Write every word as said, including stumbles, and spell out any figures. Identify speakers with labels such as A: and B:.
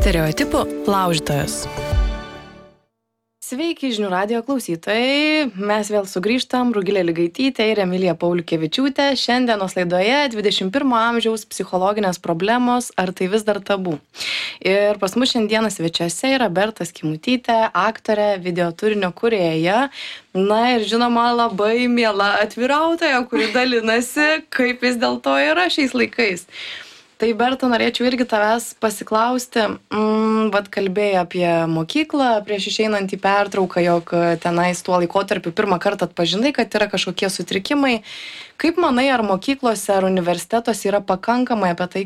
A: Stereotipų laužytojas.
B: Sveiki, žinių radijo klausytojai. Mes vėl sugrįžtam, Rugilė Ligaitytė ir Emilija Pauliukevičiūtė. Šiandienos laidoje dvidešimt pirmo amžiaus psichologinės problemos, ar tai vis dar tabu. Ir pas mus šiandieną svečiuose yra Berta Skimutytė, aktorė, video turinio kūrėja. Na ir žinoma, labai miela atvirautoja, kuri dalinasi, kaip vis dėlto yra šiais laikais. Tai Berta, norėčiau irgi tavęs pasiklausti, mm, vat kalbėjai apie mokyklą prieš išeinant į pertrauką, jog tenais tuo laikotarpiu pirmą kartą atpažinai, kad yra kažkokie sutrikimai. Kaip manai, ar mokyklose, ar universitetuose yra pakankamai apie tai